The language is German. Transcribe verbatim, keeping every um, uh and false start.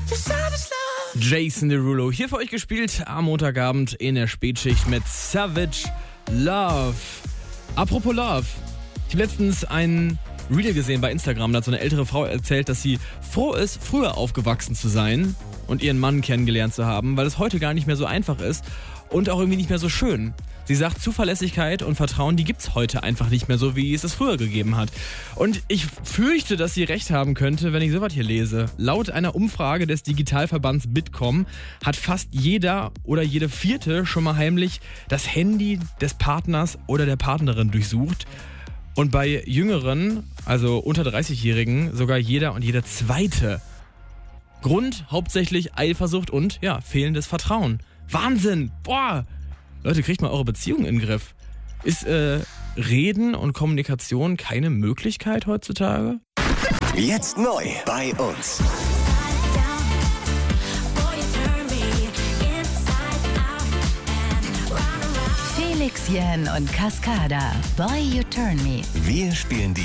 Jason Derulo, hier für euch gespielt am Montagabend in der Spätschicht mit Savage Love. Apropos Love, ich habe letztens ein Reel gesehen bei Instagram, da hat so eine ältere Frau erzählt, dass sie froh ist, früher aufgewachsen zu sein und ihren Mann kennengelernt zu haben, weil es heute gar nicht mehr so einfach ist und auch irgendwie nicht mehr so schön. Sie sagt, Zuverlässigkeit und Vertrauen, die gibt's heute einfach nicht mehr so, wie es es früher gegeben hat. Und ich fürchte, dass sie recht haben könnte, wenn ich sowas hier lese. Laut einer Umfrage des Digitalverbands Bitkom hat fast jeder oder jede Vierte schon mal heimlich das Handy des Partners oder der Partnerin durchsucht. Und bei Jüngeren, also unter dreißigjährigen, sogar jeder und jede Zweite. Grund hauptsächlich Eifersucht und, ja, fehlendes Vertrauen. Wahnsinn! Boah! Leute, kriegt mal eure Beziehung in den Griff. Ist äh, Reden und Kommunikation keine Möglichkeit heutzutage? Jetzt neu bei uns. Felix Jähn und Cascada, Boy You Turn Me. Wir spielen die